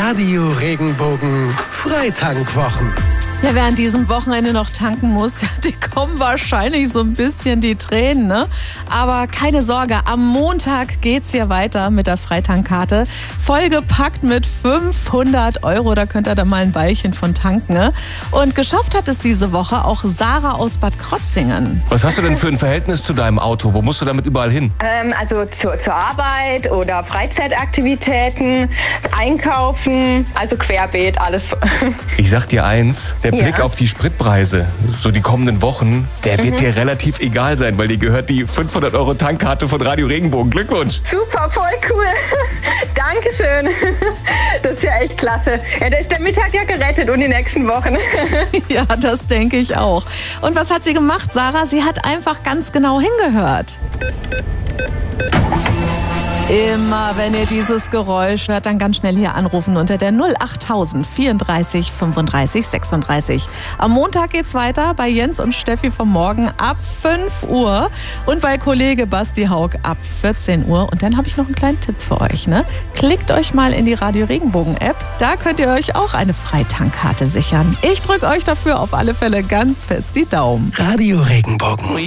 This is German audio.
Radio Regenbogen Freitankwwochen. Ja, wer an diesem Wochenende noch tanken muss, die kommen wahrscheinlich so ein bisschen die Tränen, ne? Aber keine Sorge, am Montag geht's hier weiter mit der Freitankkarte. Vollgepackt mit 500 €, da könnt ihr dann mal ein Weilchen von tanken, ne? Und geschafft hat es diese Woche auch Sarah aus Bad Krotzingen. Was hast du denn für ein Verhältnis zu deinem Auto? Wo musst du damit überall hin? Also zur Arbeit oder Freizeitaktivitäten, einkaufen, also querbeet, alles. Ich sag dir eins, der Blick auf die Spritpreise, so die kommenden Wochen, der wird dir relativ egal sein, weil dir gehört die 500 € Tankkarte von Radio Regenbogen. Glückwunsch! Super, voll cool. Dankeschön. Das ist ja echt klasse. Ja, da ist der Mittag ja gerettet und die nächsten Wochen. Ja, das denke ich auch. Und was hat sie gemacht, Sarah? Sie hat einfach ganz genau hingehört. Immer wenn ihr dieses Geräusch hört, dann ganz schnell hier anrufen unter der 08000 34 35 36. Am Montag geht's weiter bei Jens und Steffi vom Morgen ab 5 Uhr und bei Kollege Basti Haug ab 14 Uhr. Und dann habe ich noch einen kleinen Tipp für euch, ne? Klickt euch mal in die Radio Regenbogen App, da könnt ihr euch auch eine Freitankkarte sichern. Ich drücke euch dafür auf alle Fälle ganz fest die Daumen. Radio Regenbogen.